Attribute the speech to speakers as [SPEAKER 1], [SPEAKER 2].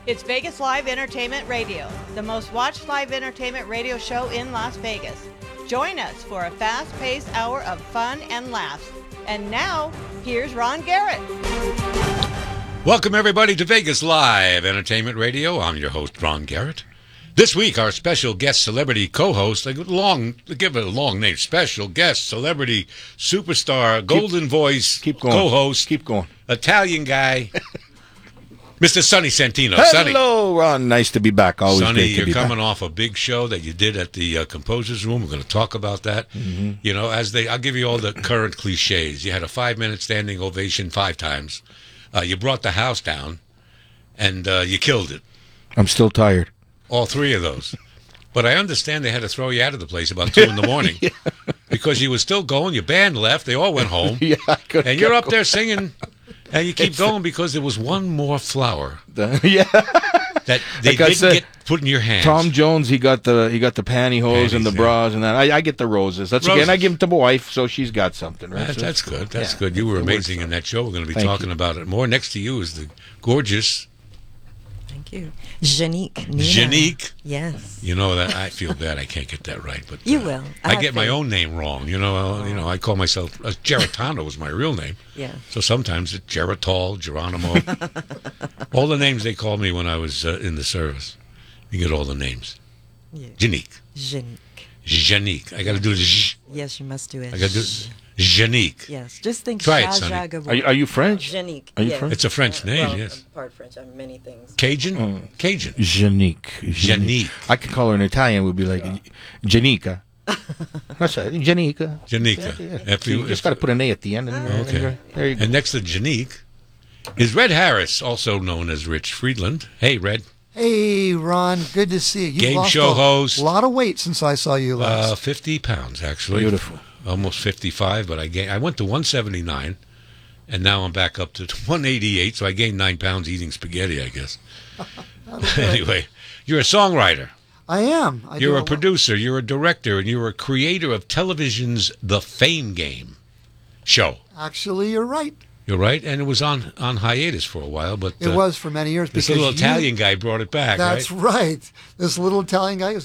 [SPEAKER 1] It's Vegas Live Entertainment Radio, the most watched live entertainment radio show in Las Vegas. Join us for a fast-paced hour of fun and laughs. And now, here's Ron Garrett.
[SPEAKER 2] Welcome, everybody, to Vegas Live Entertainment Radio. I'm your host, Ron Garrett. This week, our special guest celebrity co-host, give it a long name, special guest celebrity superstar, golden voice co-host, Italian guy, Mr. Sonny Santino.
[SPEAKER 3] Hello, Ron. Nice to be back. Always
[SPEAKER 2] Sonny,
[SPEAKER 3] great to be
[SPEAKER 2] you're coming off a big show that you did at the Composers Room. We're going to talk about that. Mm-hmm. You know, I'll give you all the current cliches. You had a 5-minute standing ovation 5 times. You brought the house down, and you killed it.
[SPEAKER 3] I'm still tired.
[SPEAKER 2] All 3 of those. But I understand they had to throw you out of the place about 2 in the morning yeah. Because you were still going. Your band left. They all went home.
[SPEAKER 3] Yeah,
[SPEAKER 2] and you're up there singing, and you keep going because there was one more flower.
[SPEAKER 3] Yeah.
[SPEAKER 2] That they didn't get put in your hands.
[SPEAKER 3] Tom Jones, he got the pantyhose and the bras and that. I get the roses. That's okay. And I give them to my wife, so she's got something. Right?
[SPEAKER 2] That's good. That's good. You were amazing in that show. We're going to be talking about it more. Next to you is the gorgeous.
[SPEAKER 4] Thank you, Janique. Nina.
[SPEAKER 2] Janique.
[SPEAKER 4] Yes.
[SPEAKER 2] You know that I feel bad. I can't get that right, but
[SPEAKER 4] you will.
[SPEAKER 2] I get my own name wrong. You know, I call myself Geritano was my real name.
[SPEAKER 4] Yeah.
[SPEAKER 2] So sometimes it's Geritol, Geronimo. All the names they called me when I was in the service. You get all the names.
[SPEAKER 4] Yeah.
[SPEAKER 2] Janique.
[SPEAKER 4] Janique.
[SPEAKER 2] I got to do the
[SPEAKER 4] Yes, you must do it.
[SPEAKER 2] I got to do Janique.
[SPEAKER 4] Yes, just think.
[SPEAKER 2] Try it, Sonny.
[SPEAKER 3] Are you French?
[SPEAKER 4] Janique.
[SPEAKER 3] Are you French?
[SPEAKER 2] It's a French name,
[SPEAKER 4] well,
[SPEAKER 2] yes.
[SPEAKER 4] I'm part French. I'm many things.
[SPEAKER 2] Cajun? Cajun.
[SPEAKER 3] Janique. I could call her in Italian. Would be like Janica. That's it. Janica.
[SPEAKER 2] Yeah.
[SPEAKER 3] You just got to put an A at the end.
[SPEAKER 2] Okay.
[SPEAKER 3] There you go.
[SPEAKER 2] And next to Janique is Red Harris, also known as Rich Friedland. Hey, Red.
[SPEAKER 5] Hey, Ron. Good to see you. You've
[SPEAKER 2] Game
[SPEAKER 5] lost
[SPEAKER 2] show host.
[SPEAKER 5] A lot of weight since I saw you last.
[SPEAKER 2] 50 pounds, actually.
[SPEAKER 3] Beautiful.
[SPEAKER 2] Almost 55, but I went to 179, and now I'm back up to 188, so I gained 9 pounds eating spaghetti, I guess. Anyway, you're a songwriter.
[SPEAKER 5] I am.
[SPEAKER 2] You're a producer, you're a director, and you're a creator of television's The Fame Game show.
[SPEAKER 5] Actually, you're right.
[SPEAKER 2] You're right, and it was on hiatus for a while, but
[SPEAKER 5] it was for many years.
[SPEAKER 2] This little Italian guy brought it back.
[SPEAKER 5] That's right. This little Italian guy